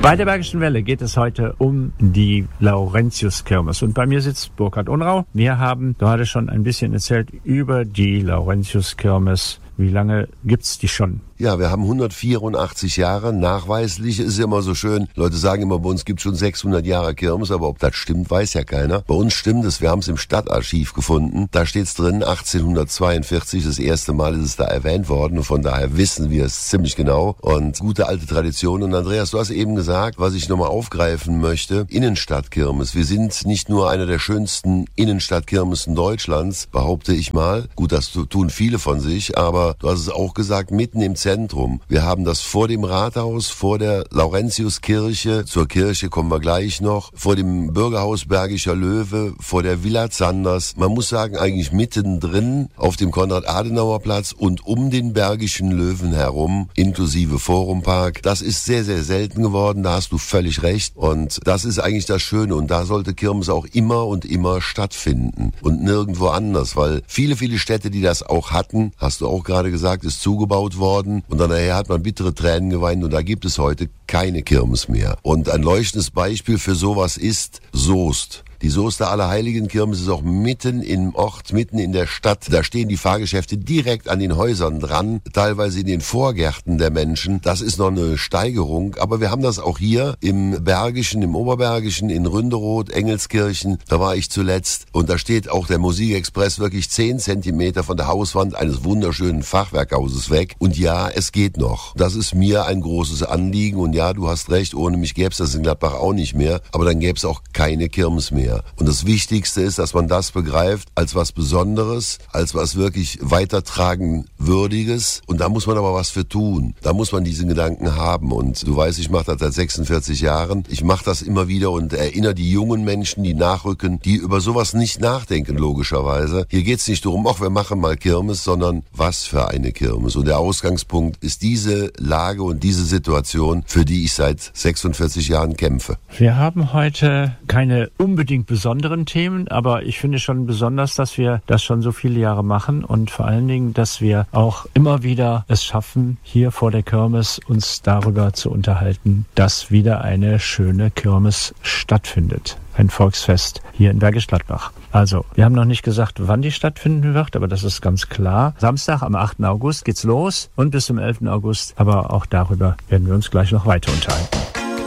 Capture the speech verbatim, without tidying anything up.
Bei der Bergischen Welle geht es heute um die Laurentius-Kirmes. Und bei mir sitzt Burkhard Unrau. Wir haben gerade schon ein bisschen erzählt über die Laurentius-Kirmes. Wie lange gibt's die schon? Ja, wir haben hundertvierundachtzig Jahre. Nachweislich ist immer so schön. Leute sagen immer, bei uns gibt es schon sechshundert Jahre Kirmes, aber ob das stimmt, weiß ja keiner. Bei uns stimmt es. Wir haben es im Stadtarchiv gefunden. Da steht's drin, achtzehnhundertzweiundvierzig. Das erste Mal ist es da erwähnt worden. Und von daher wissen wir es ziemlich genau. Und gute alte Tradition. Und Andreas, du hast eben gesagt, was ich nochmal aufgreifen möchte. Innenstadtkirmes. Wir sind nicht nur einer der schönsten Innenstadtkirmesen Deutschlands, behaupte ich mal. Gut, das tun viele von sich, aber du hast es auch gesagt, mitten im Zentrum. Wir haben das vor dem Rathaus, vor der Laurentiuskirche, zur Kirche kommen wir gleich noch, vor dem Bürgerhaus Bergischer Löwe, vor der Villa Zanders. Man muss sagen, eigentlich mittendrin auf dem Konrad-Adenauer-Platz und um den Bergischen Löwen herum, inklusive Forumpark. Das ist sehr, sehr selten geworden, da hast du völlig recht. Und das ist eigentlich das Schöne. Und da sollte Kirmes auch immer und immer stattfinden und nirgendwo anders, weil viele, viele Städte, die das auch hatten, hast du auch gerade gesagt, ist zugebaut worden. Und dann nachher hat man bittere Tränen geweint und da gibt es heute keine Kirmes mehr. Und ein leuchtendes Beispiel für sowas ist Soest. Die Soest der Allerheiligenkirmes ist auch mitten im Ort, mitten in der Stadt. Da stehen die Fahrgeschäfte direkt an den Häusern dran, teilweise in den Vorgärten der Menschen. Das ist noch eine Steigerung. Aber wir haben das auch hier im Bergischen, im Oberbergischen, in Ründeroth, Engelskirchen. Da war ich zuletzt. Und da steht auch der Musikexpress wirklich zehn Zentimeter von der Hauswand eines wunderschönen Fachwerkhauses weg. Und ja, es geht noch. Das ist mir ein großes Anliegen. Und ja, du hast recht, ohne mich gäbe es das in Gladbach auch nicht mehr. Aber dann gäbe es auch keine Kirmes mehr. Und das Wichtigste ist, dass man das begreift als was Besonderes, als was wirklich weitertragen Würdiges. Und da muss man aber was für tun. Da muss man diesen Gedanken haben. Und du weißt, ich mache das seit sechsundvierzig Jahren. Ich mache das immer wieder und erinnere die jungen Menschen, die nachrücken, die über sowas nicht nachdenken, logischerweise. Hier geht's nicht darum, ach, wir machen mal Kirmes, sondern was für eine Kirmes. Und der Ausgangspunkt ist diese Lage und diese Situation, für die ich seit sechsundvierzig Jahren kämpfe. Wir haben heute keine unbedingt besonderen Themen, aber ich finde schon besonders, dass wir das schon so viele Jahre machen und vor allen Dingen, dass wir auch immer wieder es schaffen, hier vor der Kirmes uns darüber zu unterhalten, dass wieder eine schöne Kirmes stattfindet. Ein Volksfest hier in Bergisch Gladbach. Also, wir haben noch nicht gesagt, wann die stattfinden wird, aber das ist ganz klar. Samstag am achten August geht's los und bis zum elften August. Aber auch darüber werden wir uns gleich noch weiter unterhalten.